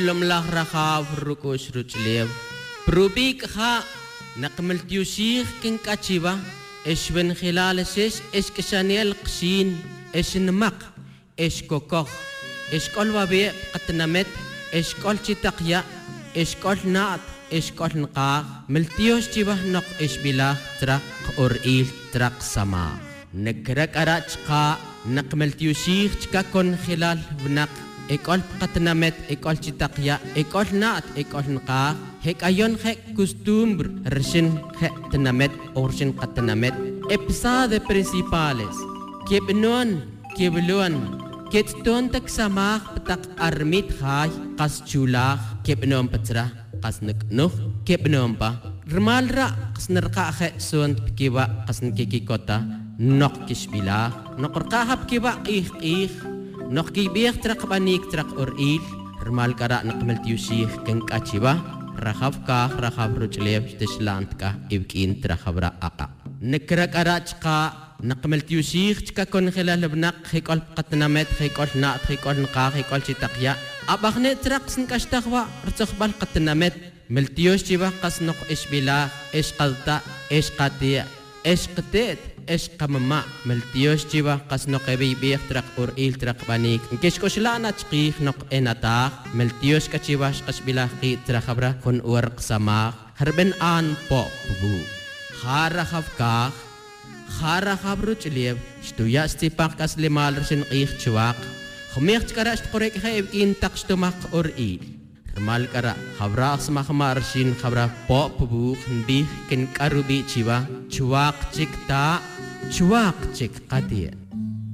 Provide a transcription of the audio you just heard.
Lumlah rakhav rukush ruchlev. Prubik ha naqmaltiushir kin kachiva. Eshwen khilalesis eskshaniel qshin eshnmaq eshkokokh eshkol wabe qatnamet eshkol chitaqya eshkol naat eshkol nqa miltios chiva noq eshbilah traq uril traq sama nakrak arachqa naqmaltiushir chka kon khilal bnaq ekol qatnamet ekol chitaqya ekol naat ekol nqa hek ayon hek costumbre reshin hek tnamet orshin qatnamet episode principales kebnon keblon ketton tak samah petak armit hay qas chulah kebnon patra qas naknuh kebnon pa rmalra qas nerqa khe son kiwa qas nkiki kota nok kisbila noqrqa hab kiwa qih nok kibih trak banik trak uril rmal kara naqmaltiushih ken kachiba rakhavka rakhav ruchlev tishlantka ibkin trakhabra aqa nakrak arachqa naqmaltiushih chka kon khilal bnaq khikol qatnamet khikol na khikol nqa khikol chitaqya abakhne traqsn kashtaqwa rtsaqbal qatnamet miltiush chiba qasnoq ishbila ishqalta ishqatiya ishqatet eshqamma miltiush chiba qasnoq ebi trak uril trak banik keshkoshlana chqih noq enata miltiush kachiba qashbila qi trakhabra kon urq sama harben an po bu kharakhavka kharakhabruch lev shtuya stipak kas limal rsin qih chwaq khmekh kara shqorek khayb in taqshtumaq uril rmal kara khabra asmahma rsin khabra po bu khndi ken karubi chiba chwaq chikta chwaq chik qati